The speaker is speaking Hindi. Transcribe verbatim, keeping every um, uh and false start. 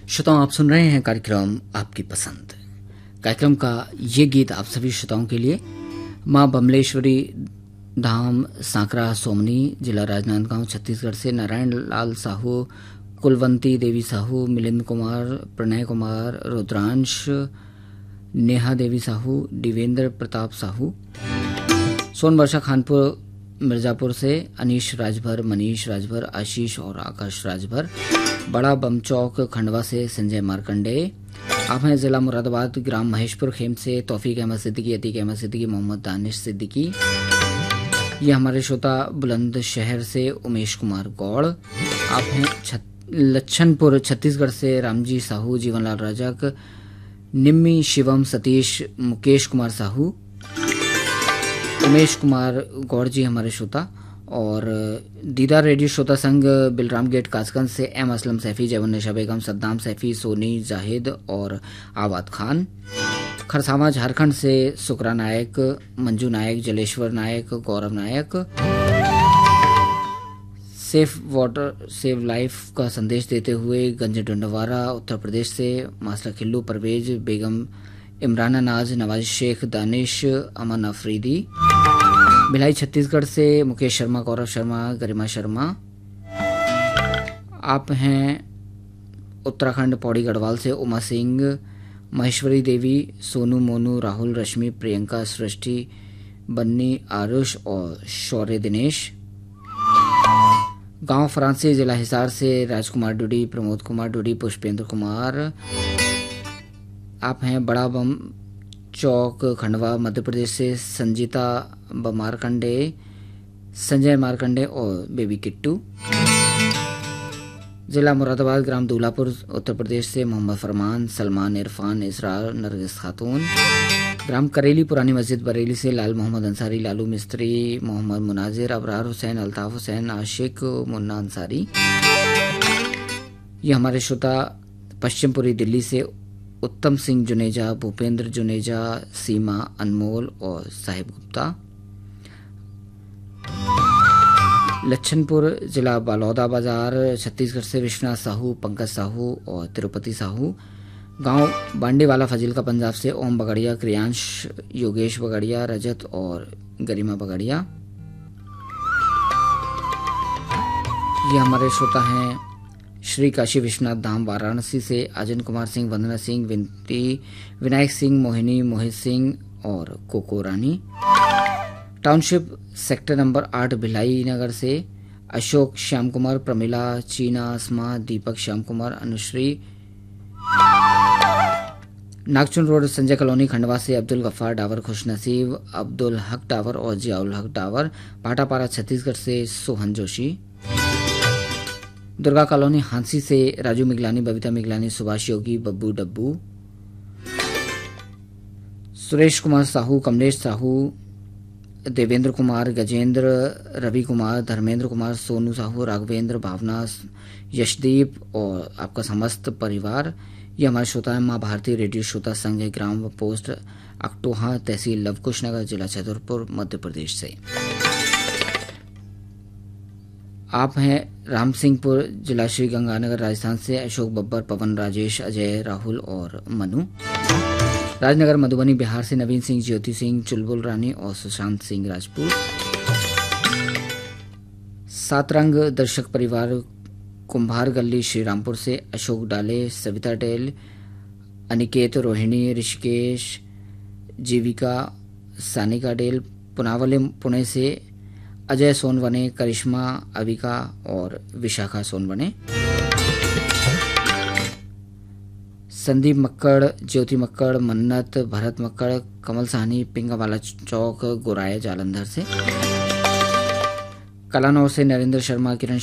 श्रोताओं, आप सुन रहे हैं कार्यक्रम आपकी पसंद। कार्यक्रम का ये गीत आप सभी श्रोताओं के लिए मां बमलेश्वरी धाम सांकरा सोमनी, जिला राजनांदगांव, छत्तीसगढ़ से नारायण लाल साहू, कुलवंती देवी साहू, मिलिंद कुमार, प्रणय कुमार, रुद्रांश, नेहा देवी साहू, दिवेंद्र प्रताप साहू, सोनवर्षा खानपुर मिर्जापुर से अनीश राजभर, मनीष राजभर, आशीष और आकाश राजभर, बड़ा बमचौक खंडवा से संजय मार्कंडे। आप हैं जिला मुरादाबाद, ग्राम महेशपुर खेम से तौफीक अहमद सिद्दीकी, अतीक अहमद सिद्दीकी, मोहम्मद दानिश सिद्दीकी। ये हमारे श्रोता बुलंद शहर से उमेश कुमार गौड़। आप हैं छत, लच्छनपुर छत्तीसगढ़ से रामजी साहू, जीवनलाल राजक, निम्मी, शिवम, सतीश, मुकेश कुमार साहू, उमेश कुमार गौड़ जी हमारे श्रोता। और दीदार रेडियो श्रोता संघ बिलराम गेट कासगंज से एम असलम सैफी, जयवन्नेशा बेगम, सद्दाम सैफी, सोनी जाहिद और आवाद खान। खरसावा झारखंड से सुकरा नायक, मंजू नायक, जलेश्वर नायक, गौरव नायक। सेफ वाटर सेव लाइफ का संदेश देते हुए गंज डंडवारा उत्तर प्रदेश से मासरा खिल्लू, परवेज बेगम, इमराना नाज, नवाज शेख, दानिश, अमन अफरीदी। भिलाई छत्तीसगढ़ से मुकेश शर्मा, गौरव शर्मा, गरिमा शर्मा। आप हैं उत्तराखंड पौड़ी गढ़वाल से उमा सिंह, महेश्वरी देवी, सोनू, मोनू, राहुल, रश्मि, प्रियंका, सृष्टि, बन्नी, आरुष और शौर्य दिनेश। गांव फ्रांसी, जिला हिसार से राजकुमार डुडी, प्रमोद कुमार डुडी, पुष्पेंद्र कुमार। आप हैं बड़ा बम चौक खंडवा मध्य प्रदेश से संजीता मारकंडे, संजय मारकंडे और बेबी किट्टू। जिला मुरादाबाद, ग्राम दूल्हापुर उत्तर प्रदेश से मोहम्मद फरमान, सलमान, इरफान, इसरार, नरगिस खातून। ग्राम करेली पुरानी मस्जिद बरेली से लाल मोहम्मद अंसारी, लालू मिस्त्री, मोहम्मद मुनाजिर, अबरार हुसैन, अल्ताफ हुसैन, आशिक, मुन्ना अंसारी। ये हमारे श्रोता पश्चिमपुरी दिल्ली से उत्तम सिंह जुनेजा, भूपेंद्र जुनेजा, सीमा, अनमोल और साहिब गुप्ता। लच्छनपुर जिला बालौदा बाजार छत्तीसगढ़ से विश्वनाथ साहू, पंकज साहू और तिरुपति साहू। गांव बांडीवाला फजीलका पंजाब से ओम बगड़िया, क्रियांश, योगेश बगड़िया, रजत और गरिमा बगड़िया। ये हमारे श्रोता हैं श्री काशी विश्वनाथ धाम वाराणसी से आजन कुमार सिंह, वंदना सिंह, विनती, विनायक सिंह, मोहिनी, मोहित सिंह और कोको रानी। टाउनशिप सेक्टर नंबर आठ भिलाई नगर से अशोक, श्याम कुमार, प्रमिला, चीना, अस्मा, दीपक, श्याम कुमार, अनुश्री। नागचुन रोड संजय कॉलोनी खंडवा से अब्दुल गफ्फार डावर, खुश नसीब, अब्दुल हक डावर और जियाउल हक डावर। पाटापारा छत्तीसगढ़ से सोहन जोशी। दुर्गा कॉलोनी हांसी से राजू मिगलानी, बबीता मिगलानी, सुभाष योगी, बब्बू डब्बू। सुरेश कुमार साहू, कमलेश साहू, देवेंद्र कुमार, गजेंद्र, रवि कुमार, धर्मेंद्र कुमार, सोनू साहू, राघवेंद्र, भावना, यशदीप और आपका समस्त परिवार। ये हमारे श्रोता है माँ भारती रेडियो श्रोता संघ, ग्राम पोस्ट अक्टोहा, तहसील लवकुश नगर, जिला छतरपुर, मध्य प्रदेश से। आप हैं राम सिंहपुर, जिला श्री गंगानगर, राजस्थान से अशोक बब्बर, पवन, राजेश, अजय, राहुल और मनु। राजनगर मधुबनी बिहार से नवीन सिंह, ज्योति सिंह, चुलबुल रानी और सुशांत सिंह राजपूत। सातरंग दर्शक परिवार कुंभार गली श्रीरामपुर से अशोक डाले, सविता डेल, अनिकेत, रोहिणी, ऋषिकेश, जीविका, सानिका डेल। पुनावले पुणे से अजय सोनवने, करिश्मा, अविका और विशाखा सोनवने। संदीप मक्कड़, ज्योति मक्कड़, मन्नत, भरत मक्कड़, कमल साहनी, पिंगावाला चौक, गोराया जालंधर से। कलानौर से नरेंद्र शर्मा, किरण